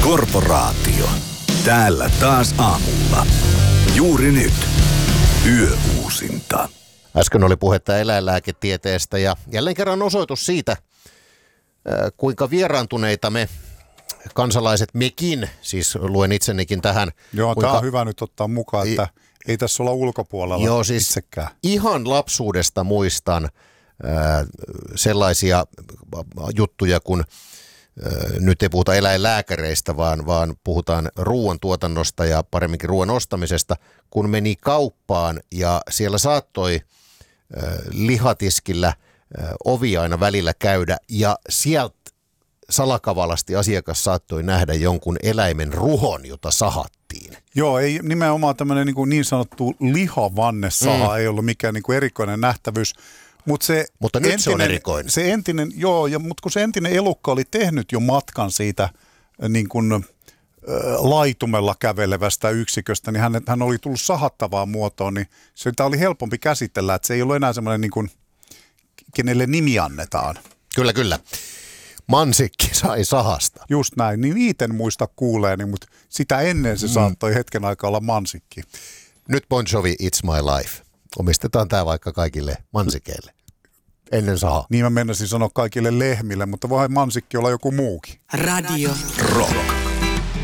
Korporaatio. Täällä taas aamulla. Juuri nyt. Yöuusinta. Äsken oli puhetta eläinlääketieteestä ja jälleen kerran osoitus siitä, kuinka vieraantuneita me kansalaiset, mekin, siis luen itsenikin tähän. Joo, kuinka... tämä on hyvä nyt ottaa mukaan, että ei tässä olla ulkopuolella joo, siis itsekään. Ihan lapsuudesta muistan sellaisia juttuja, kun nyt ei puhuta eläinlääkäreistä, vaan puhutaan ruoantuotannosta ja paremminkin ruoan ostamisesta, kun meni kauppaan ja siellä saattoi lihatiskillä ovi aina välillä käydä ja sieltä salakavalasti asiakas saattoi nähdä jonkun eläimen ruhon, jota sahattiin. Joo, ei nimenomaan tämmöinen niin sanottu lihavannesaha ei ollut mikään niin kuin erikoinen nähtävyys. Mutta nyt se on erikoinen. Se entinen, mutta kun se entinen elukka oli tehnyt jo matkan siitä niin kuin laitumella kävelevästä yksiköstä, niin hän oli tullut sahattavaan muotoon, niin sitä oli helpompi käsitellä, että se ei ollut enää semmoinen niin kuin, kenelle nimi annetaan. Kyllä. Mansikki sai sahasta. Just näin, niin niitä muista kuuleeni, mutta sitä ennen se saattoi hetken aikaa olla mansikki. Nyt Bon Jovi It's My Life. Omistetaan tämä vaikka kaikille mansikeille. Ennen sahaa. Niin mä menisin sanoa kaikille lehmille, mutta voi mansikki olla joku muukin. Radio Rock.